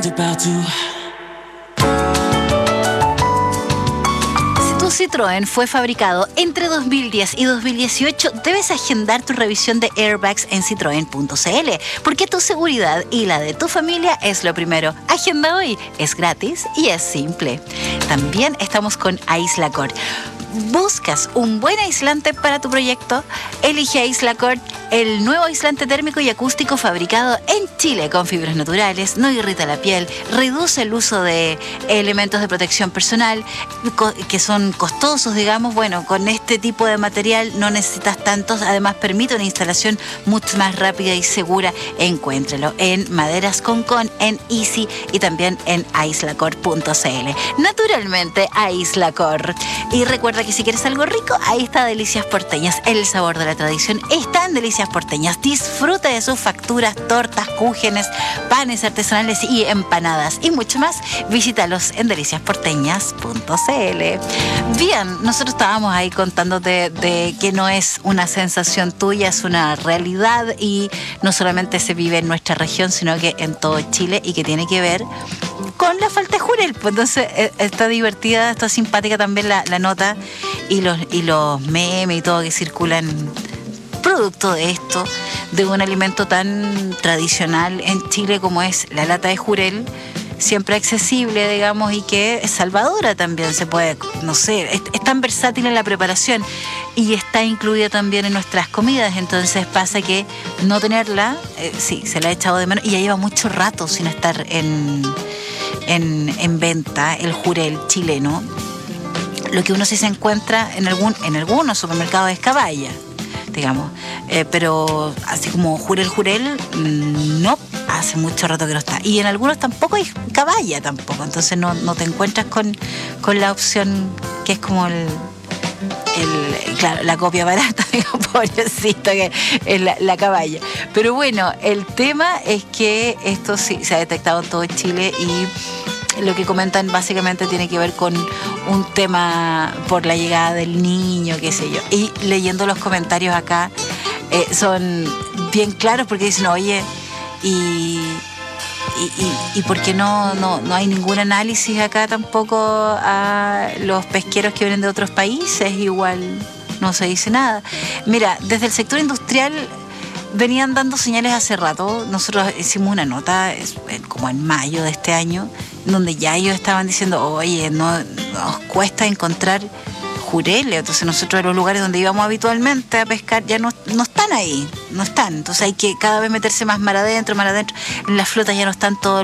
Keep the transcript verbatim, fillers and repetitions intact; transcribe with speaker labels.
Speaker 1: Citroën fue fabricado entre dos mil diez y dos mil dieciocho, debes agendar tu revisión de airbags en citroen punto c l, porque tu seguridad y la de tu familia es lo primero. Agenda hoy, es gratis y es simple. También estamos con Aislacor. ¿Buscas un buen aislante para tu proyecto? Elige Aislacor, el nuevo aislante térmico y acústico fabricado en Chile con fibras naturales, no irrita la piel, reduce el uso de elementos de protección personal que son costosos, digamos. Bueno, con este tipo de material no necesitas tantos, además permite una instalación mucho más rápida y segura. Encuéntralo en Maderas Concon, en Easy y también en aislacor punto c l. Naturalmente, Aislacor. Y recuerda que si quieres algo rico, ahí está Delicias Porteñas. El sabor de la tradición está en Delicias Porteñas. Disfruta de sus facturas, tortas, cúgenes, panes artesanales y empanadas y mucho más. Visítalos en delicias porteñas punto c l. Bien, nosotros estábamos ahí contándote de que no es una sensación tuya, es una realidad y no solamente se vive en nuestra región, sino que en todo Chile, y que tiene que ver con la falta de jurel. Pues entonces está divertida, está simpática también la, la nota y los, y los memes y todo que circulan producto de esto, de un alimento tan tradicional en Chile como es la lata de jurel, siempre accesible, digamos, y que es salvadora también. Se puede, no sé, es, es tan versátil en la preparación y está incluida también en nuestras comidas. Entonces pasa que no tenerla, eh, sí, se la ha echado de menos y ya lleva mucho rato sin estar en, en, en venta el jurel chileno. Lo que uno sí se encuentra en algún en algunos supermercados es caballa, digamos, eh, pero así como jurel jurel, no, hace mucho rato que no está. Y en algunos tampoco hay caballa tampoco, entonces no, no te encuentras con, con la opción que es como el, el claro, la copia barata, digamos, pobrecito, que es la, la caballa. Pero bueno, el tema es que esto sí se ha detectado en todo Chile y lo que comentan básicamente tiene que ver con un tema por la llegada del niño, qué sé yo. Y leyendo los comentarios acá, eh, son bien claros porque dicen, oye, y, y, y, y ¿por qué no, no, no hay ningún análisis acá tampoco a los pesqueros que vienen de otros países? Igual no se dice nada. Mira, desde el sector industrial venían dando señales hace rato. Nosotros hicimos una nota como en mayo de este año, donde ya ellos estaban diciendo, oye, no, nos cuesta encontrar jureles. Entonces nosotros en los lugares donde íbamos habitualmente a pescar ya no, no están ahí, no están. Entonces hay que cada vez meterse más mar adentro, mar adentro. Las flotas ya no están todos